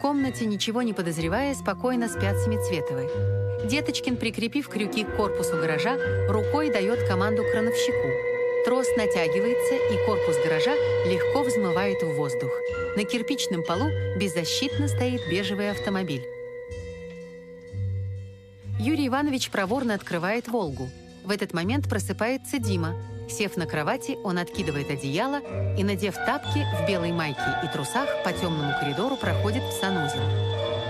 комнате, ничего не подозревая, спокойно спят Семицветовы. Деточкин, прикрепив крюки к корпусу гаража, рукой дает команду крановщику. Трос натягивается, и корпус гаража легко взмывает в воздух. На кирпичном полу беззащитно стоит бежевый автомобиль. Юрий Иванович проворно открывает «Волгу». В этот момент просыпается Дима. Сев на кровати, он откидывает одеяло и, надев тапки, в белой майке и трусах по темному коридору проходит в санузел.